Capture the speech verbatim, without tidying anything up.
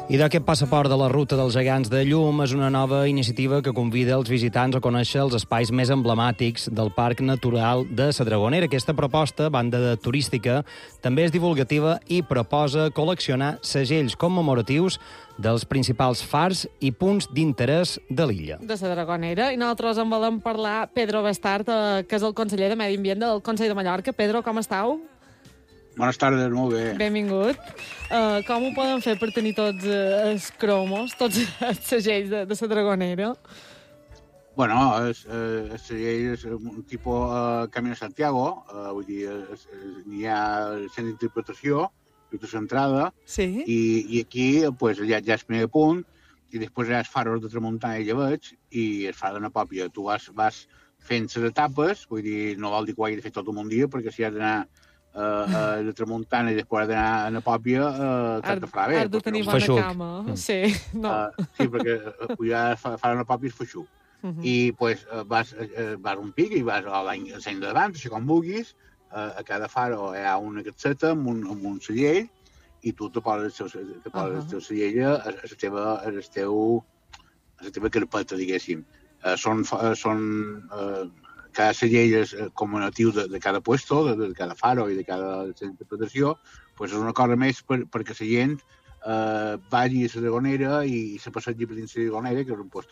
I d'aquest passaport de la Ruta dels Gegants de Llum és una nova iniciativa que convida els visitants a conèixer els espais més emblemàtics del Parc Natural de la Dragonera. Aquesta proposta, banda de turística, també és divulgativa i proposa col·leccionar segells commemoratius dels principals fars i punts d'interès de l'illa. De la Dragonera. I nosaltres en volem parlar Pedro Bestart, eh, que és el conseller de Medi Ambient del Consell de Mallorca. Pedro, com estàu? Bones tardes, molt bé. Benvingut. Uh, com ho poden fer per tenir tots uh, els cromos, tots els segells de, de la Dragonera? Bueno, el, el segell és un tipus uh, Camino de Santiago, uh, vull dir, n'hi ha el centre d'interpretació, tota centrada, sí. i, i aquí pues, ja, ja és primer punt, i després hi ha els faros de Tramuntana i Llebeig, i es fa d'una còpia. Tu vas, vas fent les etapes, vull dir, no vol dir que ho hagi de fer tot un dia, perquè si has d'anar Uh, uh, de Tramuntana i després d'anar a la Pòpia, uh, t'has de farà bé. Has de tenir bona Feixuc. cama. Mm. Sí, no. Uh, sí, perquè pujar a fa una Pòpia és feixuc. Uh -huh. I pues, uh, vas, uh, vas a un pic i vas a l'any d'abans, així com vulguis, uh, a cada faro hi ha una catseta amb un, amb un cellell i tu te poses el teu, te poses uh -huh. el teu cellell a, a, la teva, a, el teu, a la teva carpeta, diguéssim. Uh, són... Uh, són uh, cada cellell és commemораtiu de, de cada puesto, de, de cada faro i de cada interpretació, pues és una cosa més per, perquè la gent eh, vagi a la Dragonera i se passegi per dins la Dragonera, que és un lloc